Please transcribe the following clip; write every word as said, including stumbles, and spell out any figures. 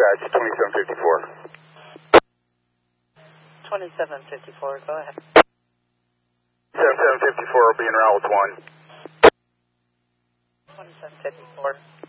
dispatch, twenty-seven fifty-four. twenty-seven fifty-four, go ahead. twenty-seven fifty-four will be in route with one. twenty-seven fifty-four.